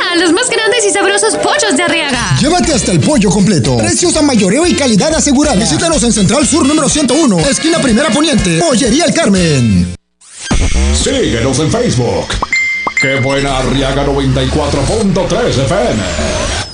Los más grandes y sabrosos pollos de Arriaga. Llévate hasta el pollo completo. Precios a mayoreo y calidad asegurada. Visítanos en Central Sur número 101, esquina Primera Poniente, Pollería El Carmen. Síguenos en Facebook. Qué buena Arriaga 94.3 FM.